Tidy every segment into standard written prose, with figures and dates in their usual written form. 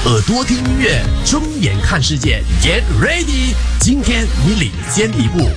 耳朵听音乐，睁眼看世界 ，Get ready！ 今天你领先一步。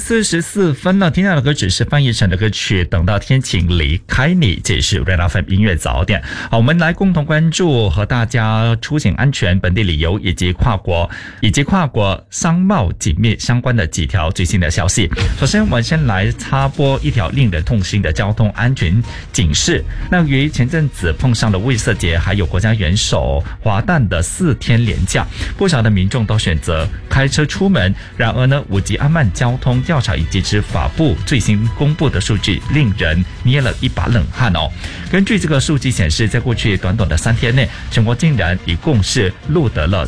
7:44了，听到的歌曲是翻译成的歌曲《等到天晴离开你》，这是 Red FM 音乐早点。好，我们来共同关注和大家出行安全、本地旅游以及跨国商贸紧密相关的几条最新的消息。首先，我们先来插播一条令人痛心的交通安全警示。那由于前阵子碰上了卫色节，还有国家元首华诞的4天连假，不少的民众都选择开车出门。然而呢，5级安慢交通调查以及执法部最新公布的数据令人捏了一把冷汗哦。根据这个数据显示，在过去短短的3天内，全国竟然一共是录得了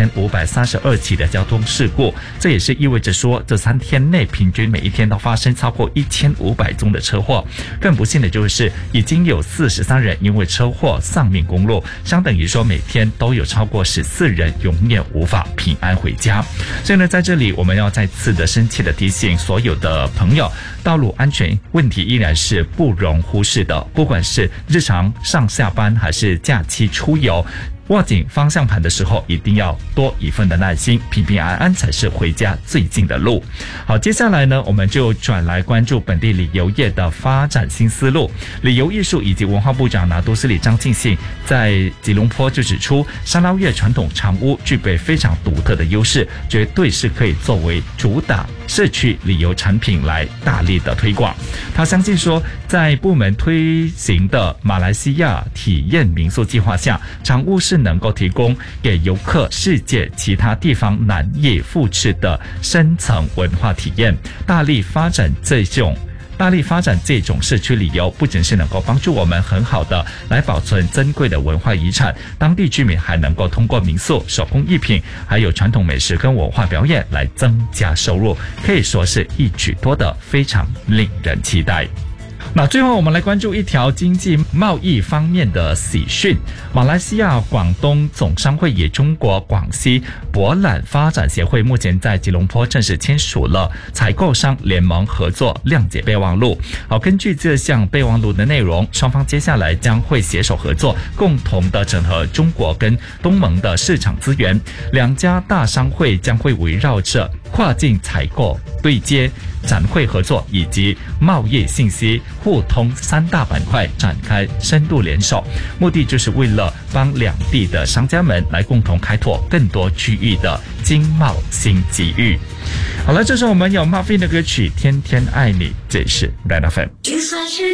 4532起的交通事故。这也是意味着说，这3天内平均每一天都发生超过1500宗的车祸。更不幸的就是，已经有43人因为车祸丧命公路，相等于说每天都有超过14人永远无法平安回家。所以呢，在这里我们要再次的深切的提醒所有的朋友，道路安全问题依然是不容忽视的，不管是日常上下班还是假期出游，握紧方向盘的时候一定要多一份的耐心，平平安安才是回家最近的路。好，接下来呢，我们就转来关注本地旅游业的发展新思路。旅游艺术以及文化部长拿督斯里张庆信在吉隆坡就指出，沙捞越传统长屋具备非常独特的优势，绝对是可以作为主打社区旅游产品来大力的推广。他相信说，在部门推行的马来西亚体验民宿计划下，长屋是能够提供给游客世界其他地方难以复制的深层文化体验。大力发展这种社区旅游，不仅是能够帮助我们很好的来保存珍贵的文化遗产，当地居民还能够通过民宿、手工艺品还有传统美食跟文化表演来增加收入，可以说是一举多得，非常令人期待。那最后我们来关注一条经济贸易方面的喜讯。马来西亚广东总商会与中国广西博览发展协会目前在吉隆坡正式签署了采购商联盟合作谅解备忘录。好，根据这项备忘录的内容，双方接下来将会携手合作，共同的整合中国跟东盟的市场资源。两家大商会将会围绕着跨境采购、对接、展会合作以及贸易信息互通3大板块展开深度联手，目的就是为了帮两地的商家们来共同开拓更多区域的经贸新机遇。好了，这时候我们有 Marvin 的歌曲《天天爱你》，这是 Red FM。